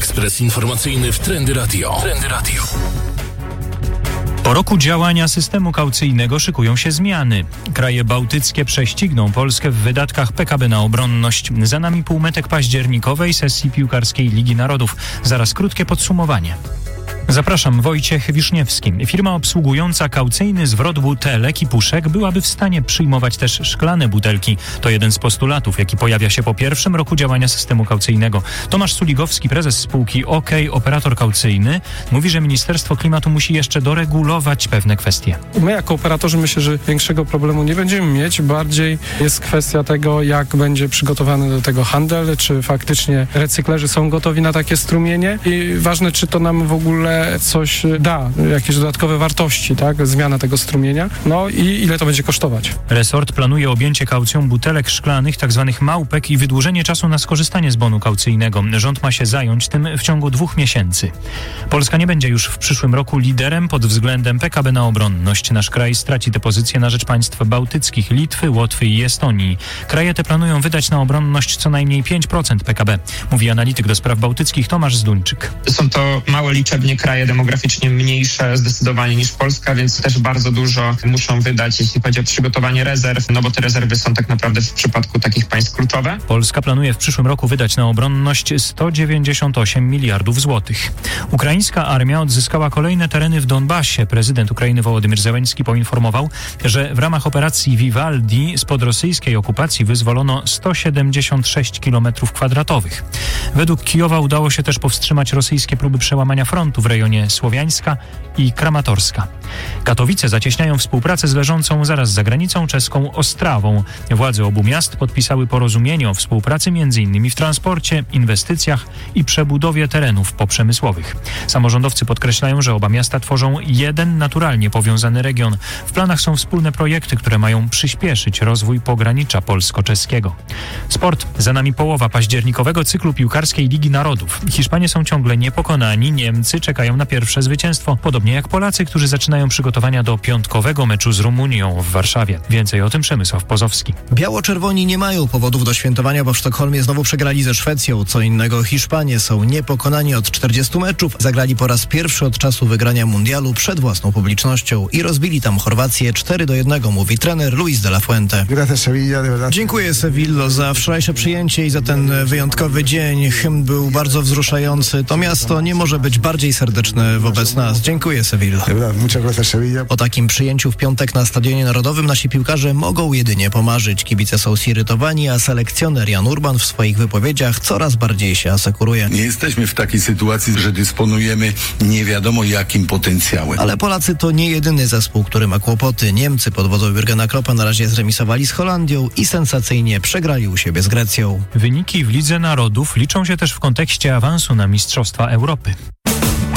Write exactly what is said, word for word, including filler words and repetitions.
Ekspres informacyjny w Trendy Radio. Trendy Radio. Po roku działania systemu kaucyjnego szykują się zmiany. Kraje bałtyckie prześcigną Polskę w wydatkach P K B na obronność. Za nami półmetek październikowej sesji piłkarskiej Ligi Narodów. Zaraz krótkie podsumowanie. Zapraszam, Wojciech Wiszniewski. Firma obsługująca kaucyjny zwrot butelek i puszek byłaby w stanie przyjmować też szklane butelki. To jeden z postulatów, jaki pojawia się po pierwszym roku działania systemu kaucyjnego. Tomasz Suligowski, prezes spółki OK, operator kaucyjny, mówi, że Ministerstwo Klimatu musi jeszcze doregulować pewne kwestie. My jako operatorzy myślę, że większego problemu nie będziemy mieć. Bardziej jest kwestia tego, jak będzie przygotowany do tego handel, czy faktycznie recyklerzy są gotowi na takie strumienie i ważne, czy to nam w ogóle coś da, jakieś dodatkowe wartości, tak? Zmiana tego strumienia, no i ile to będzie kosztować. Resort planuje objęcie kaucją butelek szklanych, tzw. małpek i wydłużenie czasu na skorzystanie z bonu kaucyjnego. Rząd ma się zająć tym w ciągu dwóch miesięcy. Polska nie będzie już w przyszłym roku liderem pod względem P K B na obronność. Nasz kraj straci tę pozycję na rzecz państw bałtyckich, Litwy, Łotwy i Estonii. Kraje te planują wydać na obronność co najmniej pięć procent P K B, mówi analityk do spraw bałtyckich Tomasz Zduńczyk. Są to małe liczebnie kraje demograficznie mniejsze zdecydowanie niż Polska, więc też bardzo dużo muszą wydać, jeśli chodzi o przygotowanie rezerw, no bo te rezerwy są tak naprawdę w przypadku takich państw kluczowe. Polska planuje w przyszłym roku wydać na obronność sto dziewięćdziesiąt osiem miliardów złotych. Ukraińska armia odzyskała kolejne tereny w Donbasie. Prezydent Ukrainy Wołodymyr Zełenski poinformował, że w ramach operacji Vivaldi spod rosyjskiej okupacji wyzwolono sto siedemdziesiąt sześć kilometrów kwadratowych. Według Kijowa udało się też powstrzymać rosyjskie próby przełamania frontu w rejonie Słowiańska i Kramatorska. Katowice zacieśniają współpracę z leżącą zaraz za granicą czeską Ostrawą. Władze obu miast podpisały porozumienie o współpracy między innymi w transporcie, inwestycjach i przebudowie terenów poprzemysłowych. Samorządowcy podkreślają, że oba miasta tworzą jeden naturalnie powiązany region. W planach są wspólne projekty, które mają przyspieszyć rozwój pogranicza polsko-czeskiego. Sport. Za nami połowa październikowego cyklu piłkarskiej Ligi Narodów. Hiszpanie są ciągle niepokonani, Niemcy czekają na pierwsze zwycięstwo, podobnie jak Polacy, którzy zaczynają przygotowania do piątkowego meczu z Rumunią w Warszawie. Więcej o tym Przemysław Pozowski. Biało-czerwoni nie mają powodów do świętowania, bo w Sztokholmie znowu przegrali ze Szwecją. Co innego Hiszpanie są niepokonani od czterdziestu meczów. Zagrali po raz pierwszy od czasu wygrania mundialu przed własną publicznością i rozbili tam Chorwację cztery do jednego, mówi trener Luis de la Fuente. Dziękuję Sevillo za wczorajsze przyjęcie i za ten wyjątkowy dzień. Hymn był bardzo wzruszający. To miasto nie może być bardziej serdeczne wobec nas. Dziękuję Sevillo. O takim przyjęciu w piątek na Stadionie Narodowym nasi piłkarze mogą jedynie pomarzyć. Kibice są zirytowani, a selekcjoner Jan Urban w swoich wypowiedziach coraz bardziej się asekuruje. Nie jesteśmy w takiej sytuacji, że dysponujemy nie wiadomo jakim potencjałem. Ale Polacy to nie jedyny zespół, który ma kłopoty. Niemcy pod wodzą Jurgena Kloppa na razie zremisowali z Holandią i sensacyjnie przegrali u siebie z Grecją. Wyniki w Lidze Narodów liczą się też w kontekście awansu na Mistrzostwa Europy.